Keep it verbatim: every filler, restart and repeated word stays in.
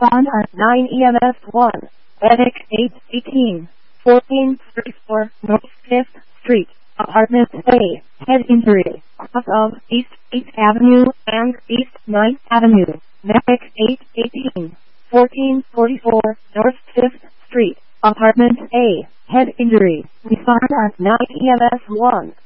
Respond at nine E M S one. Medic eight eighteen, fourteen thirty-four North fifth Street, Apartment A. Head injury. Cross of East eighth Avenue and East ninth Avenue. Medic eight eighteen, fourteen forty-four North fifth Street, Apartment A. Head injury. Respond at nine E M S one.